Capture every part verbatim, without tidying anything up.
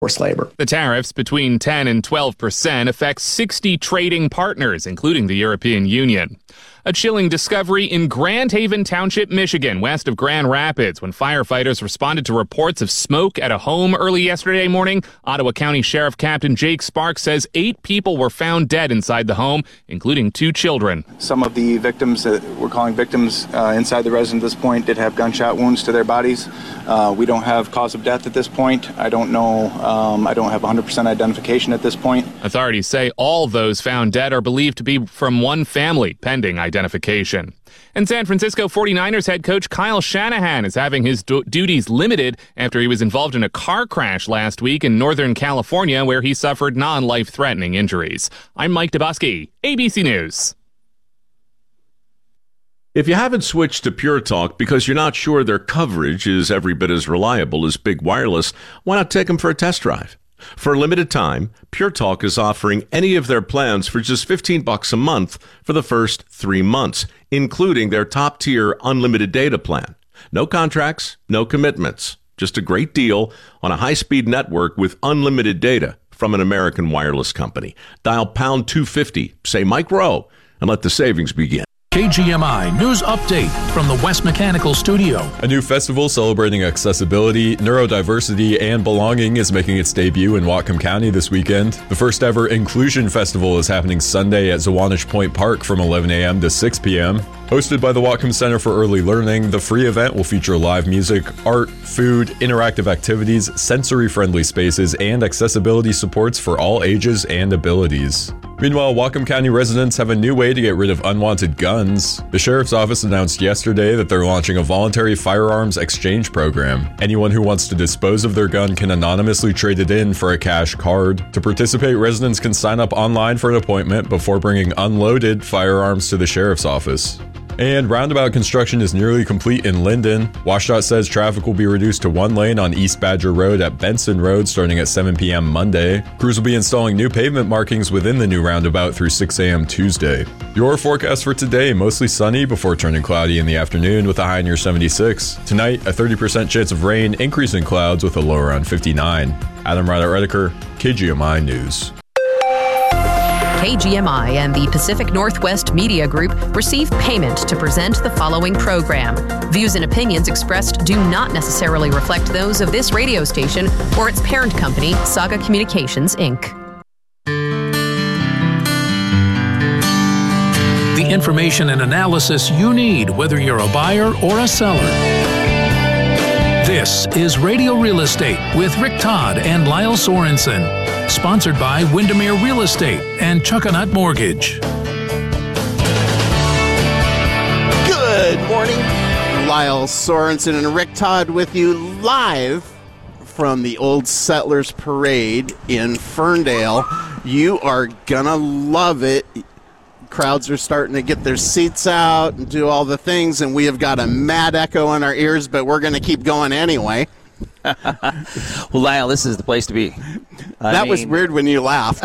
forced labor. The tariffs between ten and twelve percent affect sixty trading partners, including the European Union. A chilling discovery in Grand Haven Township, Michigan, west of Grand Rapids, when firefighters responded to reports of smoke at a home early yesterday morning. Ottawa County Sheriff Captain Jake Sparks says eight people were found dead inside the home, including two children. Some of the victims that we're calling victims uh, inside the residence at this point did have gunshot wounds to their bodies. Uh, we don't have cause of death at this point. I don't know. Um, I don't have one hundred percent identification at this point. Authorities say all those found dead are believed to be from one family, pending identification. And San Francisco forty-niners head coach Kyle Shanahan is having his du- duties limited after he was involved in a car crash last week in Northern California where he suffered non-life-threatening injuries. I'm Mike Dubusky, A B C News. If you haven't switched to Pure Talk because you're not sure their coverage is every bit as reliable as Big Wireless, why not take them for a test drive? For a limited time, Pure Talk is offering any of their plans for just fifteen bucks a month for the first three months, including their top-tier unlimited data plan. No contracts, no commitments. Just a great deal on a high-speed network with unlimited data from an American wireless company. Dial pound two fifty, say Mike Rowe, and let the savings begin. K G M I News Update from the West Mechanical Studio. A new festival celebrating accessibility, neurodiversity, and belonging is making its debut in Whatcom County this weekend. The first ever Inclusion Festival is happening Sunday at Zwanich Point Park from eleven a.m. to six p.m. Hosted by the Whatcom Center for Early Learning, the free event will feature live music, art, food, interactive activities, sensory-friendly spaces, and accessibility supports for all ages and abilities. Meanwhile, Whatcom County residents have a new way to get rid of unwanted guns. The Sheriff's Office announced yesterday that they're launching a voluntary firearms exchange program. Anyone who wants to dispose of their gun can anonymously trade it in for a cash card. To participate, residents can sign up online for an appointment before bringing unloaded firearms to the Sheriff's Office. And roundabout construction is nearly complete in Linden. WashDOT says traffic will be reduced to one lane on East Badger Road at Benson Road starting at seven p.m. Monday. Crews will be installing new pavement markings within the new roundabout through six a.m. Tuesday. Your forecast for today, mostly sunny before turning cloudy in the afternoon with a high near seventy-six. Tonight, a thirty percent chance of rain, increasing clouds with a low around fifty-nine. Adam Ryder-Redeker, K G M I News. K G M I and the Pacific Northwest Media Group receive payment to present the following program. Views and opinions expressed do not necessarily reflect those of this radio station or its parent company, Saga Communications, Incorporated. The information and analysis you need, whether you're a buyer or a seller. This is Radio Real Estate with Rick Todd and Lyle Sorensen. Sponsored by Windermere Real Estate and Chuckanut Mortgage. Good morning. Lyle Sorensen and Rick Todd with you live from the Old Settlers Parade in Ferndale. You are going to love it. Crowds are starting to get their seats out and do all the things, and we have got a mad echo in our ears, but we're going to keep going anyway. Well, Lyle, this is the place to be. I that mean, was weird when you laughed.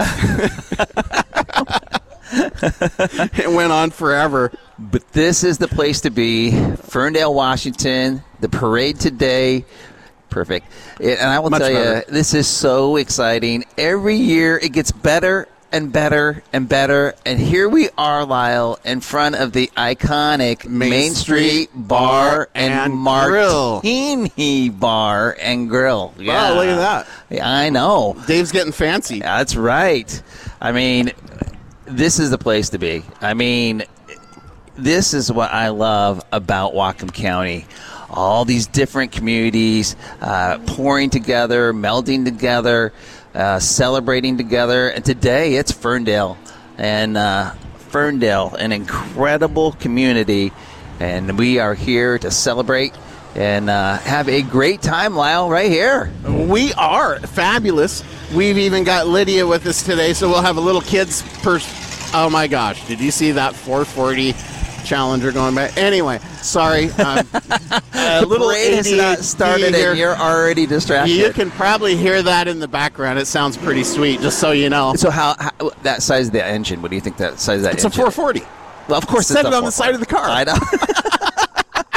It went on forever. But this is the place to be. Ferndale, Washington, the parade today. Perfect. And I will Much tell better. you, this is so exciting. Every year it gets better and better and better. And here we are, Lyle, in front of the iconic Main, Main Street, Street Bar and, and Martini Bar and Grill. Yeah. Oh, look at that. Yeah, I know. Dave's getting fancy. That's right. I mean, this is the place to be. I mean, this is what I love about Whatcom County. All these different communities uh, pouring together, melding together, uh, celebrating together. And today it's Ferndale. And uh, Ferndale, an incredible community. And we are here to celebrate and uh, have a great time, Lyle, right here. We are fabulous. We've even got Lydia with us today, so we'll have a little kids pers- Oh, my gosh. Did you see that four forty Challenger going by? Anyway, sorry. Um, a the little parade has not started here. And you're already distracted. You can probably hear that in the background. It sounds pretty sweet, just so you know. So how, how that size of the engine, what do you think that size of that it's engine? It's a four forty. Well, of course Set it's it on the side of the car. I know.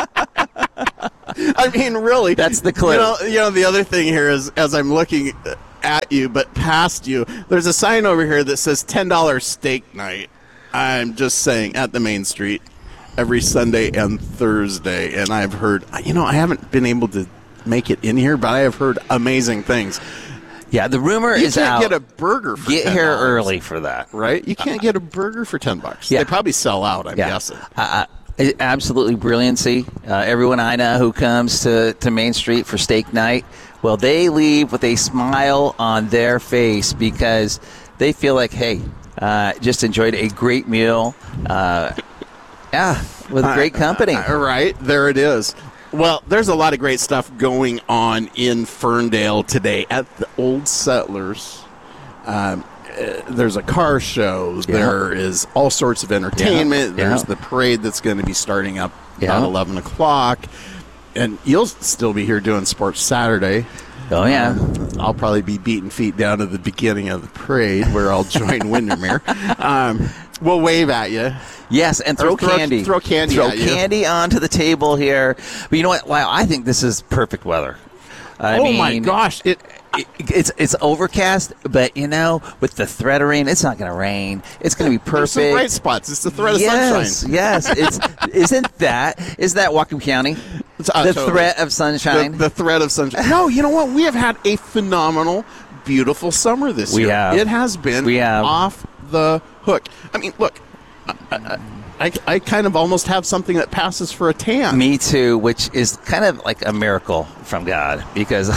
I mean, really. That's the clue. You know, you know, the other thing here is, as I'm looking at you, but past you. There's a sign over here that says ten dollars steak night. I'm just saying, at the Main Street every Sunday and Thursday. And I've heard, you know, I haven't been able to make it in here, but I have heard amazing things. Yeah, the rumor you is out. You can't get a burger for Get ten dollars. here early for that. Right? You can't get a burger for ten bucks. Yeah. They probably sell out, I'm yeah. guessing. Uh, absolutely brilliancy. Uh, everyone I know who comes to, to Main Street for steak night, well, they leave with a smile on their face because they feel like, hey, uh, just enjoyed a great meal. Uh, yeah, with great company. Uh, uh, right, there it is. Well, there's a lot of great stuff going on in Ferndale today at the Old Settlers. Um, uh, there's a car show. Yeah. There is all sorts of entertainment. Yeah. There's yeah. the parade that's going to be starting up yeah. about eleven o'clock. And you'll still be here doing Sports Saturday. Oh, yeah. Um, I'll probably be beating feet down at the beginning of the parade where I'll join Windermere. Um, we'll wave at you. Yes, and throw, throw candy. Throw candy Throw at you. candy onto the table here. But you know what? Wow, I think this is perfect weather. I oh, mean, my gosh. It, it, it's it's overcast, but, you know, with the threat of rain, it's not going to rain. It's going to be perfect. There's some bright spots. It's the threat yes, of sunshine. Yes, yes. Isn't that, isn't that Whatcom County? Uh, the totally. threat of sunshine? The, the threat of sunshine. No, you know what? We have had a phenomenal, beautiful summer this we year. Have. It has been we have. off the hook. I mean, look, I, I, I, I kind of almost have something that passes for a tan. Me too, which is kind of like a miracle from God because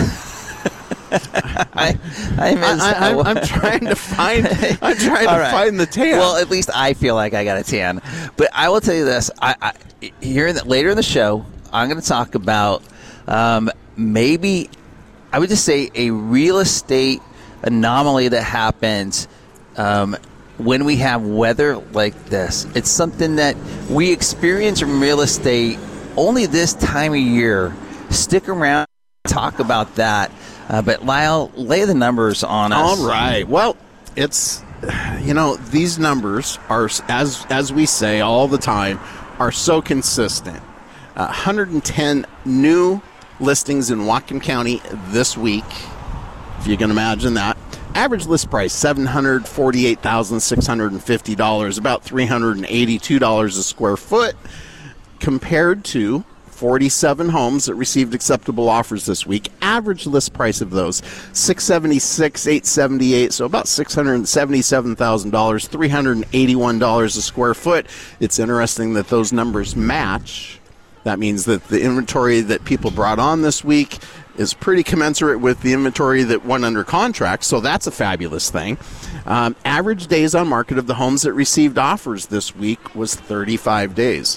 I, I miss I, I, I'm trying to find. I'm trying to right. find the tan. Well, at least I feel like I got a tan. But I will tell you this: I, I here in the, later in the show, I'm going to talk about um, maybe I would just say a real estate anomaly that happens um, when we have weather like this. It's something that we experience in real estate only this time of year. Stick around, talk about that. Uh, but Lyle, lay the numbers on us. All right. Well, it's, you know, these numbers are, as as we say all the time, are so consistent. Uh, one hundred ten new listings in Whatcom County this week, if you can imagine that. Average list price, seven hundred forty-eight thousand six hundred fifty dollars, about three hundred eighty-two dollars a square foot, compared to forty-seven homes that received acceptable offers this week. Average list price of those, six hundred seventy-six thousand eight hundred seventy-eight dollars, so about six hundred seventy-seven thousand dollars, three hundred eighty-one dollars a square foot. It's interesting that those numbers match. That means that the inventory that people brought on this week is pretty commensurate with the inventory that went under contract, so that's a fabulous thing. Um, average days on market of the homes that received offers this week was thirty-five days.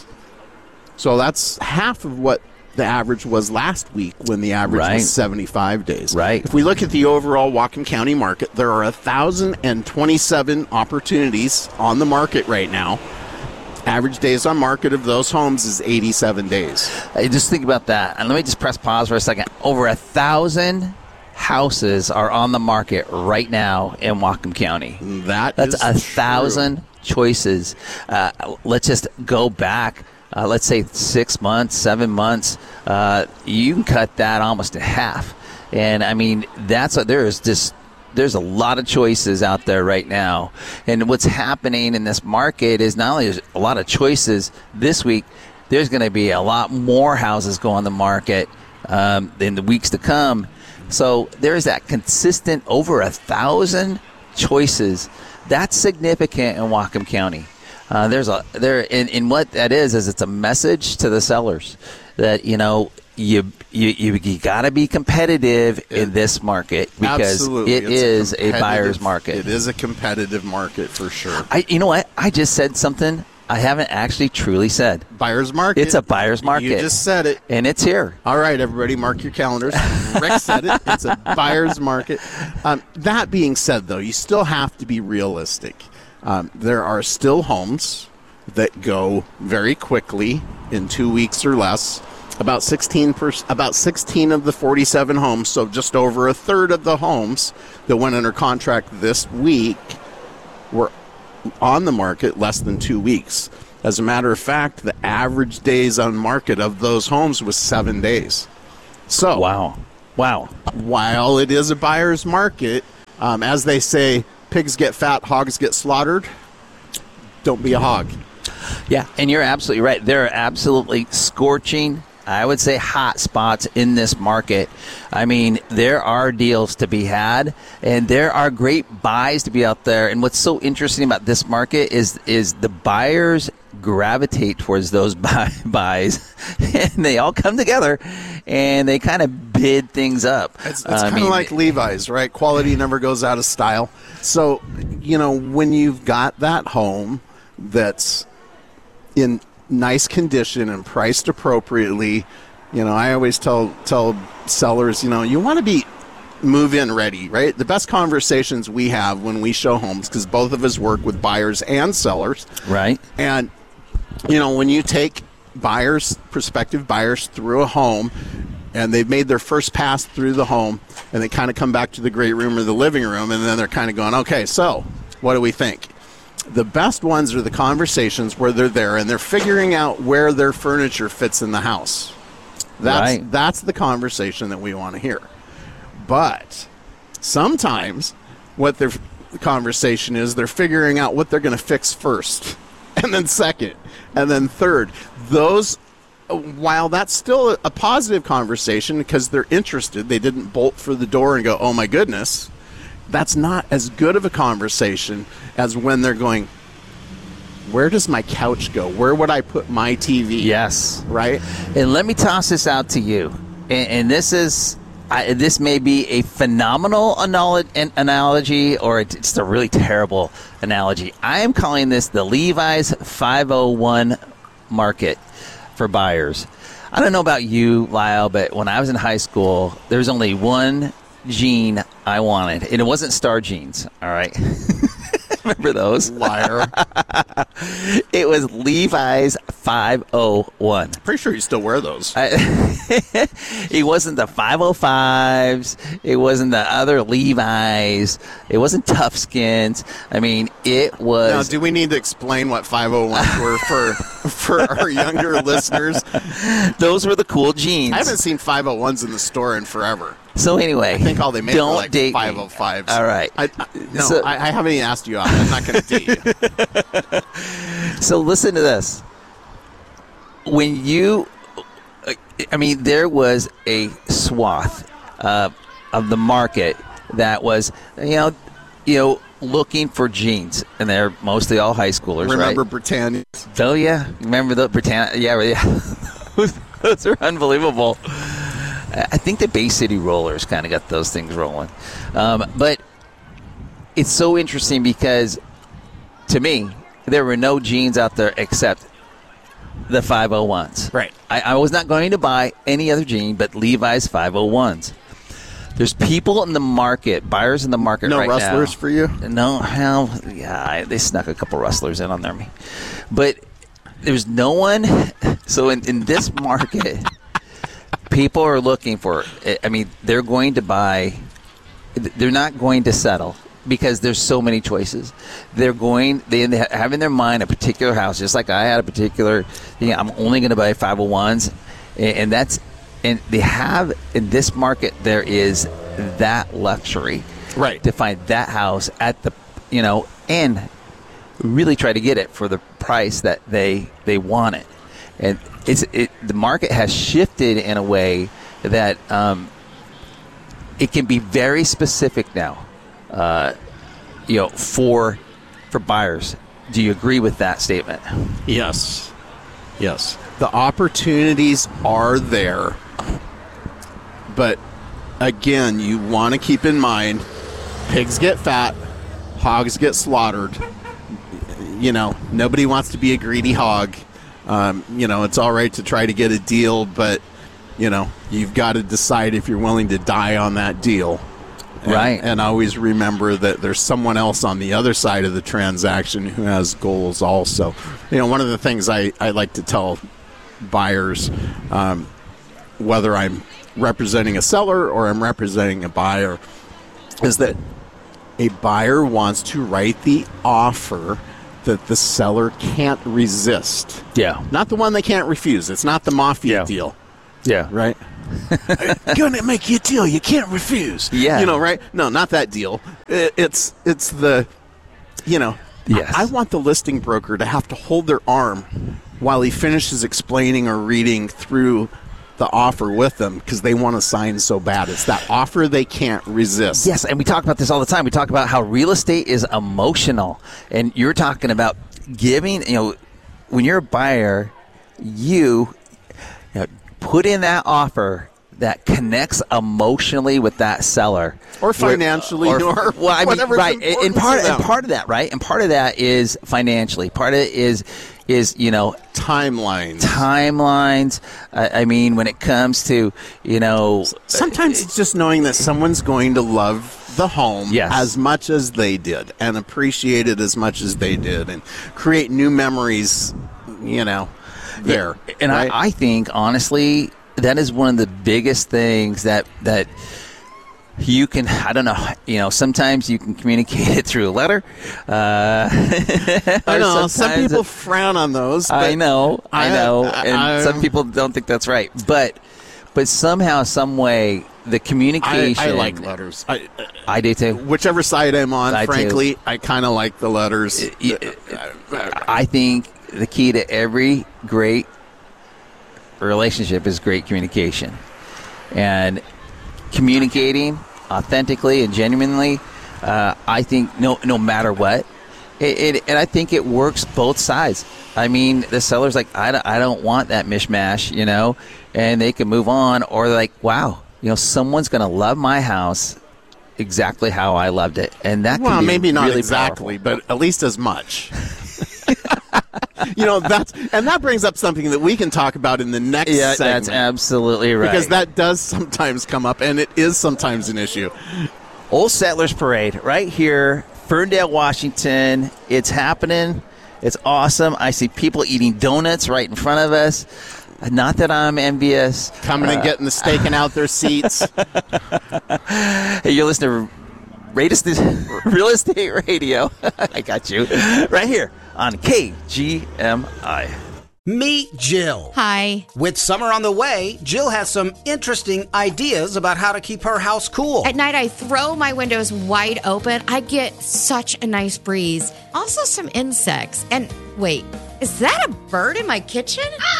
So that's half of what the average was last week when the average right. was seventy-five days. Right. If we look at the overall Whatcom County market, there are one thousand twenty-seven opportunities on the market right now. Average days on market of those homes is eighty-seven days. Hey, just think about that. And let me just press pause for a second. Over a thousand houses are on the market right now in Whatcom County. That That's is a true. thousand choices. Uh, let's just go back. Uh, let's say six months, seven months, uh, you can cut that almost in half. And, I mean, that's a, there is just there's a lot of choices out there right now. And what's happening in this market is not only there's a lot of choices this week, there's going to be a lot more houses go on the market um, in the weeks to come. So there's that consistent over a thousand choices. That's significant in Whatcom County. Uh, there's a there in, in what that is is it's a message to the sellers that you know you you you, you got to be competitive in this market because Absolutely. it It's is a, a buyer's market. It is a competitive market for sure. I you know what I just said something I haven't actually truly said. Buyer's market. It's a buyer's market. You just said it, and it's here. All right, everybody, mark your calendars. Rick said it. It's a buyer's market. Um, that being said, though, you still have to be realistic. Um, there are still homes that go very quickly in two weeks or less. About sixteen percent, about sixteen of the forty-seven homes, so just over a third of the homes that went under contract this week were on the market less than two weeks. As a matter of fact, the average days on market of those homes was seven days. So, wow. Wow. While it is a buyer's market, um, as they say, pigs get fat, hogs get slaughtered. Don't be a hog. Yeah, and you're absolutely right. There are absolutely scorching, I would say, hot spots in this market. I mean, there are deals to be had, and there are great buys to be out there. And what's so interesting about this market is is the buyers gravitate towards those buy, buys, and they all come together, and they kind of bid things up. It's, it's kind of like Levi's, right? Quality never goes out of style. So, you know, when you've got that home that's in nice condition and priced appropriately, you know, I always tell tell sellers, you know, you want to be move-in ready, right? The best conversations we have when we show homes, because both of us work with buyers and sellers. Right. And, you know, when you take buyers, prospective buyers through a home, and they've made their first pass through the home, and they kind of come back to the great room or the living room, and then they're kind of going, okay, so what do we think? The best ones are the conversations where they're there and they're figuring out where their furniture fits in the house. That's Right. that's the conversation that we want to hear. But sometimes what their conversation is, they're figuring out what they're going to fix first, and then second, and then third. Those, while that's still a positive conversation because they're interested, they didn't bolt for the door and go, oh my goodness. That's not as good of a conversation as when they're going, where does my couch go? Where would I put my T V? Yes. Right? And let me toss this out to you. And, and this is, I, this may be a phenomenal analo- an analogy, or it's just a really terrible analogy. I am calling this the Levi's five oh one market for buyers. I don't know about you, Lyle, but when I was in high school, there was only one jean I wanted, and it wasn't Star Jeans, all right? Remember those? Liar. It was Levi's five oh one. Pretty sure you still wear those. I, it wasn't the five oh fives. It wasn't the other Levi's. It wasn't Tough Skins. I mean, it was... Now, do we need to explain what five oh ones were for for our younger listeners? Those were the cool jeans. I haven't seen five oh ones in the store in forever. So anyway, I think all they make don't are like date five oh fives. Me. All right. I, I, no, So- I, I haven't even asked you out. I'm not going to date you. So listen to this. When you, I mean, there was a swath uh, of the market that was, you know, you know, looking for jeans, and they're mostly all high schoolers. Remember right? Britannia? Oh yeah, remember the Britannia? Yeah, yeah. those, those are unbelievable. I think the Bay City Rollers kind of got those things rolling, um, but it's so interesting because, to me, there were no jeans out there except the five oh ones. Right. I, I was not going to buy any other jean but Levi's five oh ones. There's people in the market, buyers in the market No right rustlers now. for you? No, hell, yeah, I, they snuck a couple rustlers in on there. Me, but there's no one. So in, in this market, people are looking for. I mean, they're going to buy. They're not going to settle because there's so many choices. They're going. They have in their mind a particular house, just like I had a particular. You know, I'm only going to buy five oh ones, and, and that's. And they have, in this market, there is that luxury. Right. To find that house at the, you know, and really try to get it for the price that they they want it. And it's it, the market has shifted in a way that um, it can be very specific now, uh, you know, for for buyers. Do you agree with that statement? Yes. Yes. The opportunities are there. But again, you want to keep in mind, pigs get fat, hogs get slaughtered. You know, nobody wants to be a greedy hog. Um, you know, it's all right to try to get a deal, but, you know, you've got to decide if you're willing to die on that deal. And, Right. And always remember that there's someone else on the other side of the transaction who has goals also. You know, one of the things I, I like to tell buyers, um, whether I'm representing a seller or I'm representing a buyer, is that a buyer wants to write the offer that the seller can't resist. Yeah. Not the one they can't refuse. It's not the mafia Yeah. deal, Yeah. right? gonna make you a deal you can't refuse. Yeah. You know, right? No, not that deal. It, it's it's the, you know, Yes. I, I want the listing broker to have to hold their arm while he finishes explaining or reading through the offer with them because they want to sign so bad. It's that offer they can't resist. Yes, and we talk about this all the time. We talk about how real estate is emotional. And you're talking about giving, you know, when you're a buyer, you, you know, put in that offer that connects emotionally with that seller, or financially, or, or well, I mean, right? And part and and part of that, right? And part of that is financially. Part of it is is you know timelines. Timelines. Uh, I mean, when it comes to you know, sometimes it's just knowing that someone's going to love the home yes. as much as they did and appreciate it as much as they did and create new memories. You know, there. Yeah. And right? I, I think honestly, that is one of the biggest things that that you can, I don't know, you know, sometimes you can communicate it through a letter. Uh, I know, some people it, frown on those. I know, I know, I, and I, some people don't think that's right. But but somehow, some way, the communication. I, I like letters. I, I do too. Whichever side I'm on, I frankly, too. I kind of like the letters. It, it, I think the key to every great relationship is great communication, and communicating authentically and genuinely. Uh, I think no no matter what, it, it and I think it works both sides. I mean, the seller's like, I don't, I don't want that mishmash, you know, and they can move on, or they're like, wow, you know, someone's going to love my house exactly how I loved it, and that well, can be maybe not really exactly, powerful. but at least as much. You know, that's and that brings up something that we can talk about in the next yeah, segment. That's absolutely right. Because that does sometimes come up, and it is sometimes an issue. Old Settlers Parade, right here, Ferndale, Washington. It's happening. It's awesome. I see people eating donuts right in front of us. Not that I'm envious. Coming uh, and getting the steak and out their seats. Hey, you're listening to Real Estate Radio. I got you. Right here on K G M I. Meet Jill. Hi. With summer on the way, Jill has some interesting ideas about how to keep her house cool. At night, I throw my windows wide open. I get such a nice breeze. Also, some insects. And wait, is that a bird in my kitchen?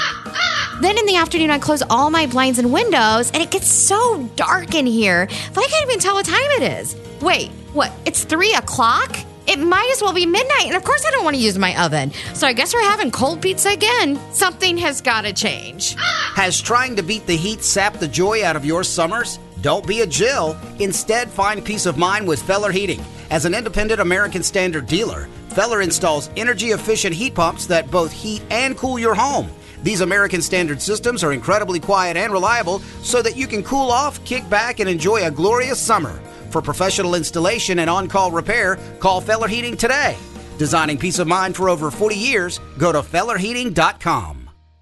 Then in the afternoon, I close all my blinds and windows, and it gets so dark in here that I can't even tell what time it is. Wait, what? It's three o'clock? It might as well be midnight, and of course I don't want to use my oven. So I guess we're having cold pizza again. Something has got to change. Has trying to beat the heat sapped the joy out of your summers? Don't be a Jill. Instead, find peace of mind with Feller Heating. As an independent American Standard dealer, Feller installs energy-efficient heat pumps that both heat and cool your home. These American Standard systems are incredibly quiet and reliable so that you can cool off, kick back, and enjoy a glorious summer. For professional installation and on-call repair, call Feller Heating today. Designing peace of mind for over forty years, go to feller heating dot com.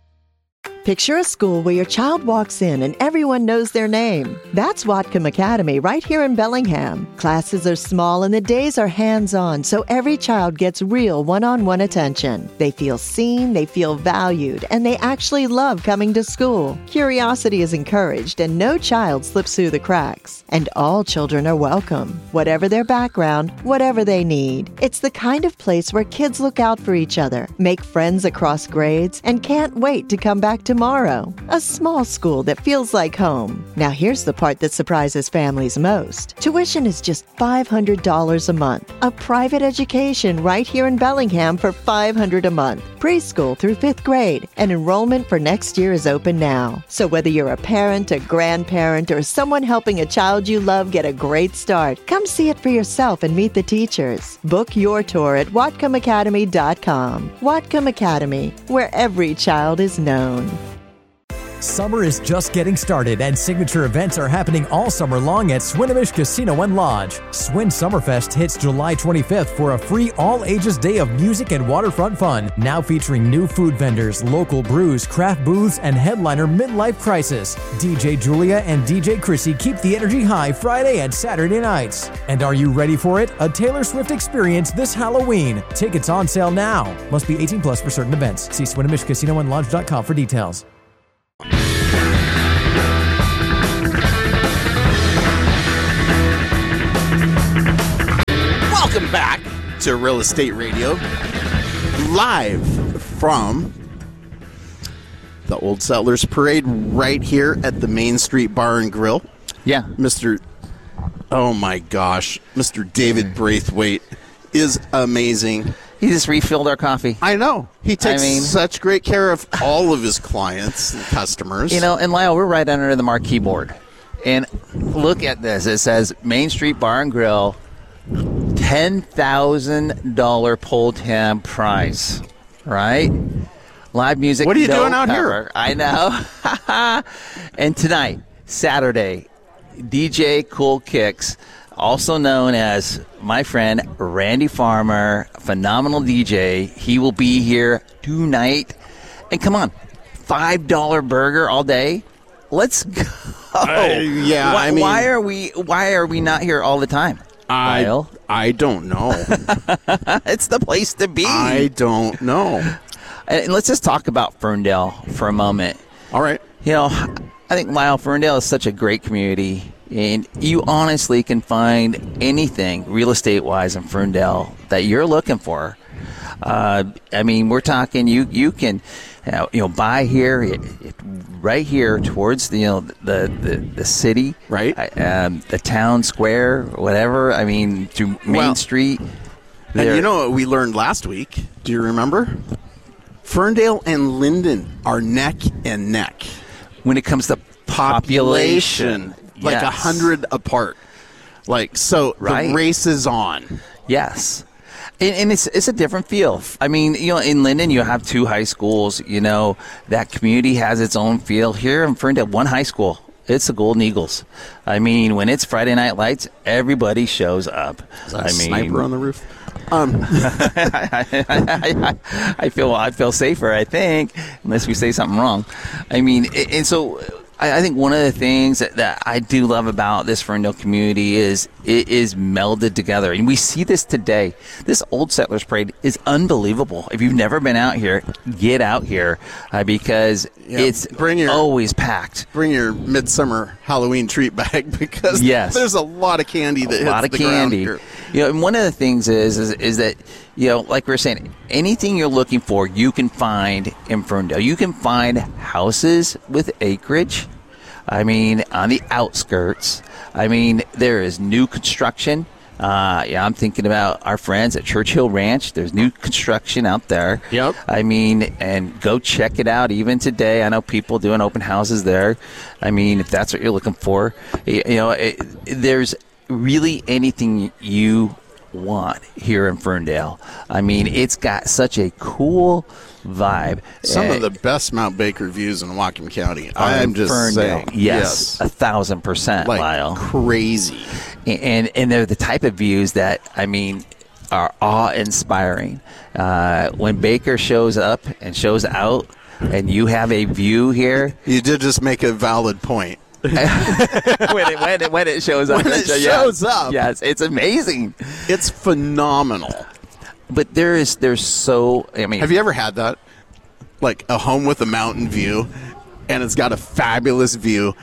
Picture a school where your child walks in and everyone knows their name. That's Whatcom Academy right here in Bellingham. Classes are small and the days are hands-on, so every child gets real one-on-one attention. They feel seen, they feel valued, and they actually love coming to school. Curiosity is encouraged and no child slips through the cracks. And all children are welcome, whatever their background, whatever they need. It's the kind of place where kids look out for each other, make friends across grades, and can't wait to come back to tomorrow. A small school that feels like home. Now here's the part that surprises families most. Tuition is just five hundred dollars a month. A private education right here in Bellingham for five hundred dollars a month. Preschool through fifth grade. And enrollment for next year is open now. So whether you're a parent, a grandparent, or someone helping a child you love get a great start, come see it for yourself and meet the teachers. Book your tour at whatcom academy dot com. Whatcom Academy, where every child is known. Summer is just getting started and signature events are happening all summer long at Swinomish Casino and Lodge. Swin Summerfest hits July twenty-fifth for a free all-ages day of music and waterfront fun, now featuring new food vendors, local brews, craft booths, and headliner Midlife Crisis. D J Julia and D J Chrissy keep the energy high Friday and Saturday nights. And are you ready for it? A Taylor Swift experience this Halloween. Tickets on sale now. Must be eighteen plus for certain events. See Swinomish Casino and Lodge dot com for details. back to Real Estate Radio, live from the Old Settlers Parade right here at the Main Street Bar and Grill. Yeah. Mister Oh my gosh, Mister David Braithwaite is amazing. He just refilled our coffee. I know. He takes I mean, such great care of all of his clients and customers. You know, and Lyle, we're right under the marquee board. And look at this. It says Main Street Bar and Grill, ten thousand dollars pull tab prize, right? Live music. What are you no doing out cover. here? I know. And tonight, Saturday, D J Cool Kicks, also known as my friend Randy Farmer, phenomenal D J. He will be here tonight. And come on, five dollar burger all day. Let's go. Uh, yeah, why, I mean, why are we why are we not here all the time? I Lyle? I don't know. It's the place to be. I don't know. And let's just talk about Ferndale for a moment. All right. You know, I think Lyle, Ferndale is such a great community, and you honestly can find anything real estate wise in Ferndale that you're looking for. Uh, I mean, we're talking you you can you know, you know buy here it, it, right here towards the you know the the, the city, right? Um, the town square, whatever. I mean, through Main well, Street. And you know what we learned last week? Do you remember? Ferndale and Linden are neck and neck when it comes to population. population. Like a Yes. hundred apart. Like so, Right. the race is on. Yes. And, and it's it's a different feel. I mean, you know, in Linden, you have two high schools. You know, that community has its own feel. Here in Ferndale, one high school. It's the Golden Eagles. I mean, when it's Friday Night Lights, everybody shows up. Is that I a mean, sniper on the roof? Um. I, I, I, I feel I feel safer. I think, unless we say something wrong. I mean, and so. I think one of the things that, that I do love about this Ferndale community is it is melded together. And we see this today. This Old Settlers Parade is unbelievable. If you've never been out here, get out here uh, because Yeah, it's bring your- always packed. Bring your midsummer Halloween treat bag because Yes. there's a lot of candy that a hits lot of the candy. ground here. You know, and one of the things is, is is that, you know, like we were saying, anything you're looking for, you can find in Ferndale. You can find houses with acreage. I mean, on the outskirts. I mean, there is new construction. Uh, yeah, I'm thinking about our friends at Churchill Ranch. There's new construction out there. Yep. I mean, and go check it out even today. I know people doing open houses there. I mean, if that's what you're looking for, you know, it, there's really anything you want here in Ferndale. I mean, it's got such a cool vibe. Some Uh, of the best Mount Baker views in Whatcom County. are in I'm just Ferndale. saying. Yes, a thousand percent, Like Lyle. crazy. And and they're the type of views that, I mean, are awe-inspiring. Uh, when Baker shows up and shows out, and you have a view here. You did just make a valid point. when, it, when, it, when it shows up. When it yes. shows up. Yes, it's amazing. It's phenomenal. But there is, there's so, I mean. Have you ever had that? Like a home with a mountain view, and it's got a fabulous view,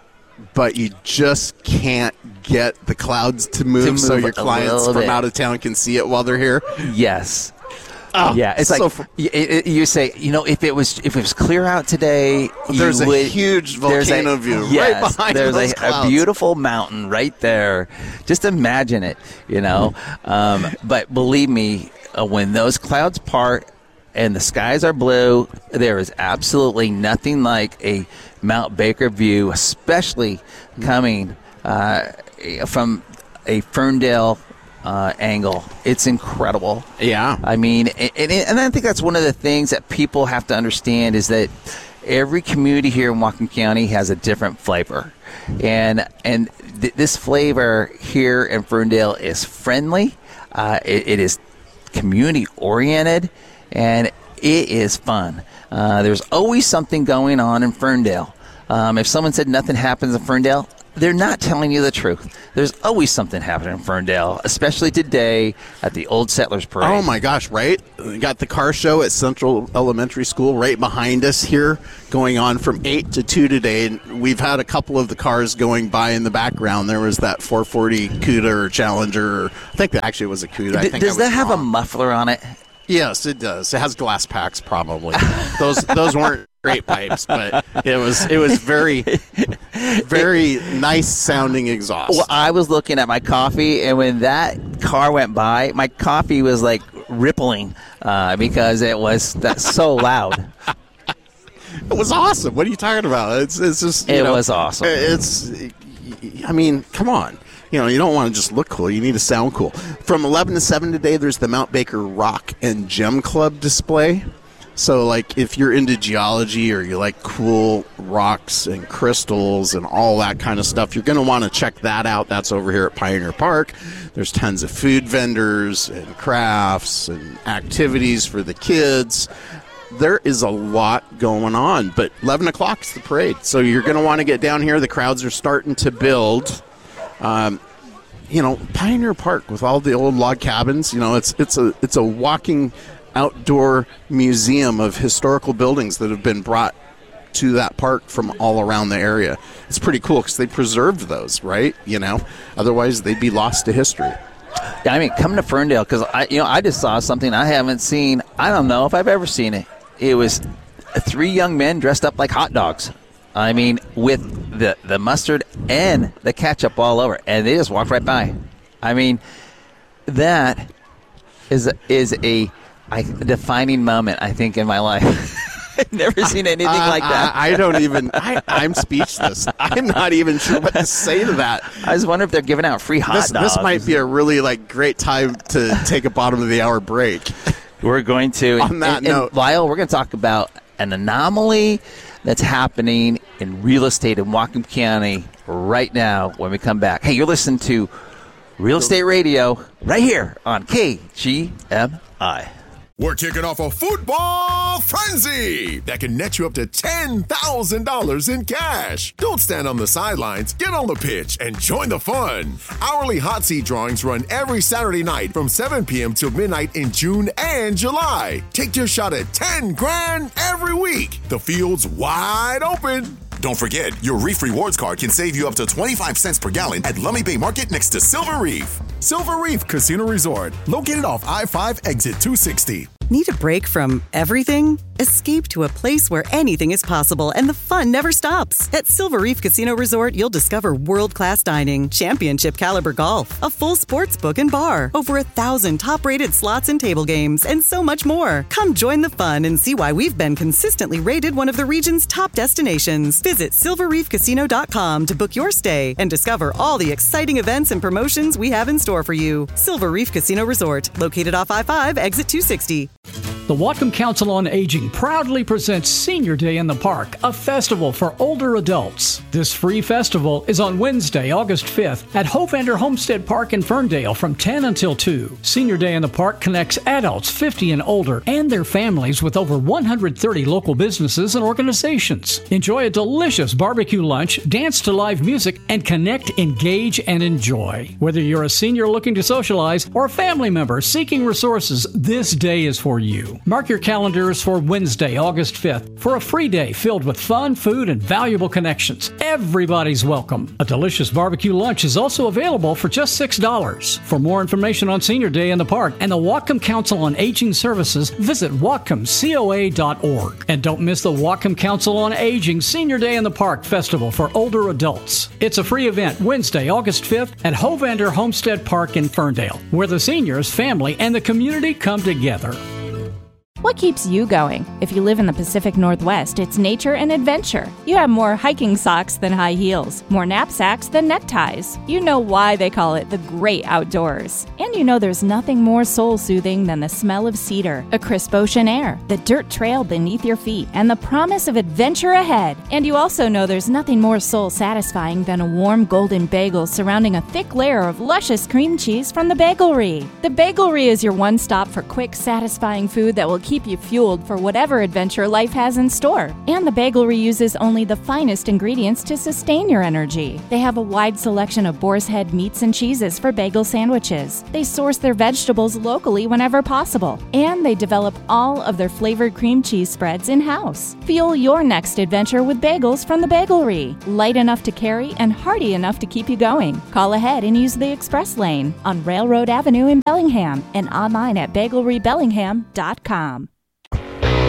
but you just can't get the clouds to move, To move so your a clients little from bit. out of town can see it while they're here? Yes. Oh, yeah, it's so like fr- y- it, it- you say, you know, if it was if it was clear out today, There's you a would- huge there's a- volcano view right yes, behind there's those a, a clouds. beautiful mountain right there. Just imagine it, you know. Um, but believe me, uh, when those clouds part and the skies are blue, there is absolutely nothing like a Mount Baker view, especially coming uh, from a Ferndale uh, angle. It's incredible. Yeah. I mean, and, and, and I think that's one of the things that people have to understand is that every community here in Whatcom County has a different flavor. And and th- this flavor here in Ferndale is friendly. Uh, it, it is community-oriented, and it is fun. Uh, there's always something going on in Ferndale. Um, if someone said nothing happens in Ferndale, they're not telling you the truth. There's always something happening in Ferndale, especially today at the Old Settlers Parade. Oh, my gosh, right? We got the car show at Central Elementary School right behind us here, going on from eight to two today. And we've had a couple of the cars going by in the background. There was that four forty Cuda or Challenger. I think that actually was a Cuda. I D- think does I that have wrong. a muffler on it? Yes, it does. It has glass packs, probably. those those weren't great pipes, but it was it was very, very nice sounding exhaust. Well, I was looking at my coffee, and when that car went by, my coffee was like rippling uh, because it was that so loud. It was awesome. What are you talking about? It's it's just you it know, was awesome. It's, I mean, come on. You know, you don't want to just look cool. You need to sound cool. From eleven to seven today, there's the Mount Baker Rock and Gem Club display. So, like, if you're into geology or you like cool rocks and crystals and all that kind of stuff, you're going to want to check that out. That's over here at Pioneer Park. There's tons of food vendors and crafts and activities for the kids. There is a lot going on, but eleven o'clock is the parade. So you're going to want to get down here. The crowds are starting to build. Um, you know, Pioneer Park with all the old log cabins, you know, it's it's a it's a walking outdoor museum of historical buildings that have been brought to that park from all around the area. It's pretty cool because they preserved those, right? You know, otherwise they'd be lost to history. I mean, coming to Ferndale, because I, you know, I just saw something I haven't seen. I don't know if I've ever seen it. It was three young men dressed up like hot dogs. I mean, with the, the mustard and the ketchup all over, and they just walked right by. I mean, that is is a, a defining moment, I think, in my life. I've never seen anything I, like that. I, I don't even, I, I'm speechless. I'm not even sure what to say to that. I just wonder if they're giving out free hot this, dogs. This might be a really like great time to take a bottom of the hour break. We're going to. On that and, note. and Lyle, we're going to talk about an anomaly that's happening in real estate in Whatcom County right now when we come back. Hey, you're listening to Real Estate Radio right here on K G M I. We're kicking off a football frenzy that can net you up to ten thousand dollars in cash. Don't stand on the sidelines. Get on the pitch and join the fun. Hourly hot seat drawings run every Saturday night from seven p.m. till midnight in June and July. Take your shot at ten grand every week. The field's wide open. Don't forget, your Reef Rewards card can save you up to twenty-five cents per gallon at Lummi Bay Market next to Silver Reef. Silver Reef Casino Resort, located off I five exit two sixty. Need a break from everything? Escape to a place where anything is possible and the fun never stops. At Silver Reef Casino Resort, you'll discover world-class dining, championship caliber golf, a full sports book and bar, over a thousand top-rated slots and table games, and so much more. Come join the fun and see why we've been consistently rated one of the region's top destinations. Visit silver reef casino dot com to book your stay and discover all the exciting events and promotions we have in store for you. Silver Reef Casino Resort, located off I five, exit two sixty. The Whatcom Council on Aging proudly presents Senior Day in the Park, a festival for older adults. This free festival is on Wednesday, August fifth at Hovander Homestead Park in Ferndale from ten until two. Senior Day in the Park connects adults fifty and older and their families with over one hundred thirty local businesses and organizations. Enjoy a delicious barbecue lunch, dance to live music, and connect, engage, and enjoy. Whether you're a senior looking to socialize or a family member seeking resources, this day is for you. Mark your calendars for Wednesday, August fifth for a free day filled with fun, food, and valuable connections. Everybody's welcome. A delicious barbecue lunch is also available for just six dollars. For more information on Senior Day in the Park and the Whatcom Council on Aging Services, visit whatcom coa dot org. And don't miss the Whatcom Council on Aging Senior Day in the Park Festival for older adults. It's a free event Wednesday, August fifth at Hovander Homestead Park in Ferndale, where the seniors, family, and the community come together. What keeps you going? If you live in the Pacific Northwest, it's nature and adventure. You have more hiking socks than high heels, more knapsacks than neckties. You know why they call it the great outdoors. And you you know there's nothing more soul-soothing than the smell of cedar, a crisp ocean air, the dirt trail beneath your feet, and the promise of adventure ahead. And you also know there's nothing more soul-satisfying than a warm golden bagel surrounding a thick layer of luscious cream cheese from the Bagelry. The Bagelry is your one stop for quick, satisfying food that will keep you fueled for whatever adventure life has in store. And the Bagelry uses only the finest ingredients to sustain your energy. They have a wide selection of boar's head meats and cheeses for bagel sandwiches. They source their vegetables locally whenever possible. And they develop all of their flavored cream cheese spreads in-house. Fuel your next adventure with bagels from the Bagelry. Light enough to carry and hearty enough to keep you going. Call ahead and use the express lane on Railroad Avenue in Bellingham and online at bagelry bellingham dot com.